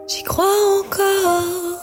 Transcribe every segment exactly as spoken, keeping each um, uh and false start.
J'y crois encore.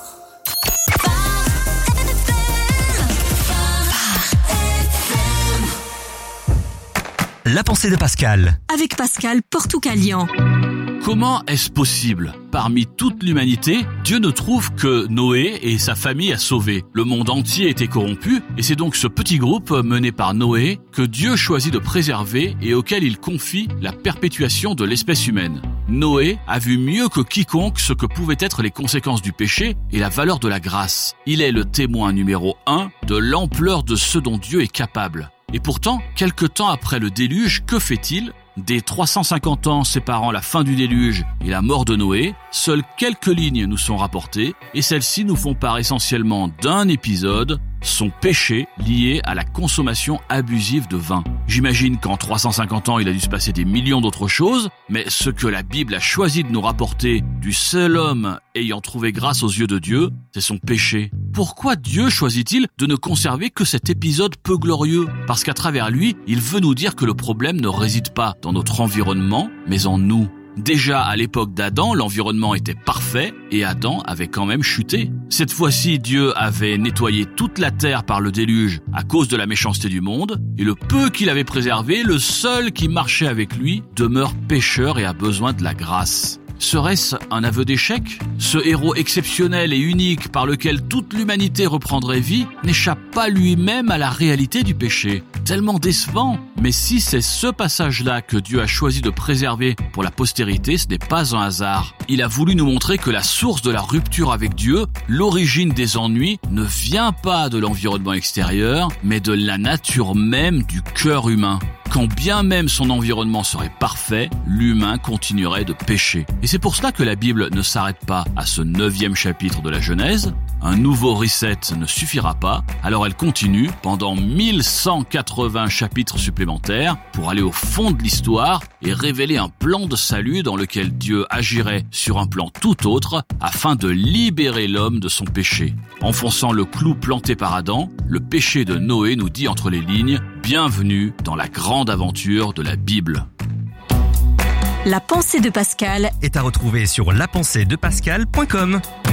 La pensée de Pascal. Avec Pascal Portoucalian. Comment est-ce possible ? Parmi toute l'humanité, Dieu ne trouve que Noé et sa famille à sauver. Le monde entier était corrompu et c'est donc ce petit groupe mené par Noé que Dieu choisit de préserver et auquel il confie la perpétuation de l'espèce humaine. Noé a vu mieux que quiconque ce que pouvaient être les conséquences du péché et la valeur de la grâce. Il est le témoin numéro un de l'ampleur de ce dont Dieu est capable. Et pourtant, quelque temps après le déluge, que fait-il ? Des trois cent cinquante ans séparant la fin du déluge et la mort de Noé, seules quelques lignes nous sont rapportées et celles-ci nous font part essentiellement d'un épisode, son péché lié à la consommation abusive de vin. J'imagine qu'en trois cent cinquante ans, il a dû se passer des millions d'autres choses, mais ce que la Bible a choisi de nous rapporter du seul homme ayant trouvé grâce aux yeux de Dieu, c'est son péché. Pourquoi Dieu choisit-il de ne conserver que cet épisode peu glorieux ? Parce qu'à travers lui, il veut nous dire que le problème ne réside pas dans notre environnement, mais en nous. Déjà, à l'époque d'Adam, l'environnement était parfait et Adam avait quand même chuté. Cette fois-ci, Dieu avait nettoyé toute la terre par le déluge à cause de la méchanceté du monde et le peu qu'il avait préservé, le seul qui marchait avec lui, demeure pécheur et a besoin de la grâce. Serait-ce un aveu d'échec ? Ce héros exceptionnel et unique par lequel toute l'humanité reprendrait vie n'échappe pas lui-même à la réalité du péché. Tellement décevant. Mais si c'est ce passage-là que Dieu a choisi de préserver pour la postérité, ce n'est pas un hasard. Il a voulu nous montrer que la source de la rupture avec Dieu, l'origine des ennuis, ne vient pas de l'environnement extérieur, mais de la nature même du cœur humain. Quand bien même son environnement serait parfait, l'humain continuerait de pécher. Et c'est pour cela que la Bible ne s'arrête pas à ce neuvième chapitre de la Genèse. Un nouveau reset ne suffira pas, alors elle continue pendant mille cent quatre-vingts chapitres supplémentaires pour aller au fond de l'histoire et révéler un plan de salut dans lequel Dieu agirait sur un plan tout autre afin de libérer l'homme de son péché. Enfonçant le clou planté par Adam, le péché de Noé nous dit entre les lignes « Bienvenue dans la grande aventure de la Bible ». La pensée de Pascal Est à retrouver sur la pensée de pascal point com.